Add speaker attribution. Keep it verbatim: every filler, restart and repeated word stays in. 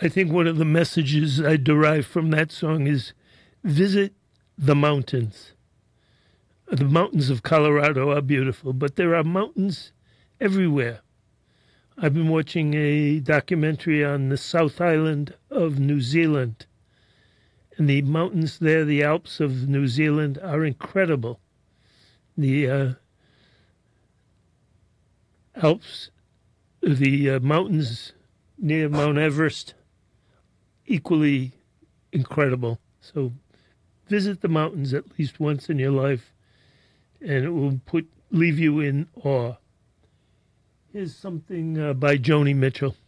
Speaker 1: I think one of the messages I derive from that song is visit the mountains. The mountains of Colorado are beautiful, but there are mountains everywhere. I've been watching a documentary on the South Island of New Zealand, and the mountains there, the Alps of New Zealand, are incredible. The uh, Alps, the uh, mountains near Mount Everest, equally incredible. So visit the mountains at least once in your life, and it will put leave you in awe. Here's something uh, by Joni Mitchell.